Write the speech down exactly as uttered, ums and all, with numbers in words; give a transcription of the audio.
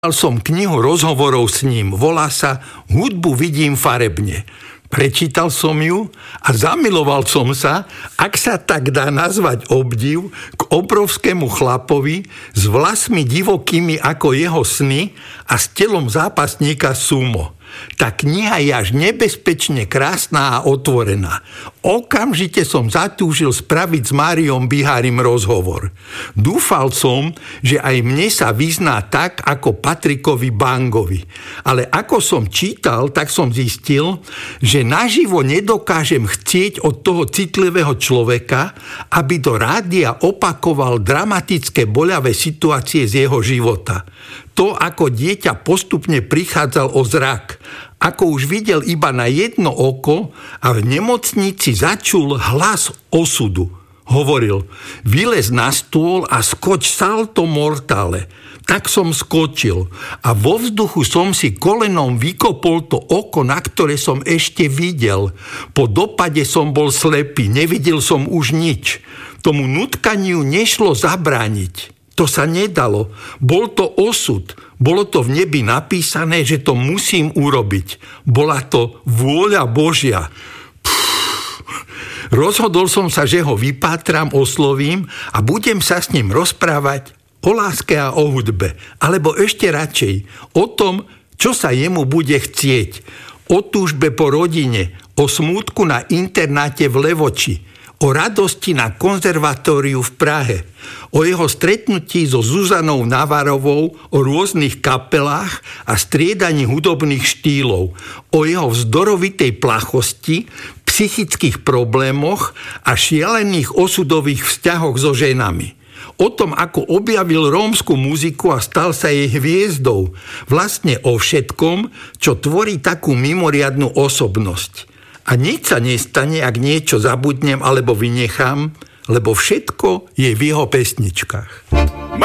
Mal som knihu rozhovorov s ním, volá sa Hudbu vidím farebne. Prečítal som ju a zamiloval som sa, ak sa tak dá nazvať obdiv, k obrovskému chlapovi s vlasmi divokými ako jeho sny a s telom zápasníka sumo. Tá kniha je až nebezpečne krásna a otvorená. Okamžite som zatúžil spraviť s Máriom Bihárim rozhovor. Dúfal som, že aj mne sa vyzná tak, ako Patrikovi Bangovi. Ale ako som čítal, tak som zistil, že naživo nedokážem chcieť od toho citlivého človeka, aby do rádia opakoval dramatické boľavé situácie z jeho života. To, ako dieťa postupne prichádzal o zrak, ako už videl iba na jedno oko a v nemocnici začul hlas osudu. Hovoril, vylez na stôl a skoč salto mortale. Tak som skočil a vo vzduchu som si kolenom vykopol to oko, na ktoré som ešte videl. Po dopade som bol slepý, nevidel som už nič. Tomu nutkaniu nešlo zabrániť. To sa nedalo. Bol to osud. Bolo to v nebi napísané, že to musím urobiť. Bola to vôľa Božia. Pff. Rozhodol som sa, že ho vypátram, oslovím a budem sa s ním rozprávať o láske a o hudbe. Alebo ešte radšej o tom, čo sa jemu bude chcieť. O túžbe po rodine, o smútku na internáte v Levoči, o radosti na konzervatóriu v Prahe, o jeho stretnutí so Zuzanou Navarovou, o rôznych kapelách a striedaní hudobných štýlov, o jeho vzdorovitej plachosti, psychických problémoch a šialených osudových vzťahoch so ženami. O tom, ako objavil rómsku muziku a stal sa jej hviezdou. Vlastne o všetkom, čo tvorí takú mimoriadnu osobnosť. A nič sa nestane, ak niečo zabudnem alebo vynechám, lebo všetko je v jeho pesničkách.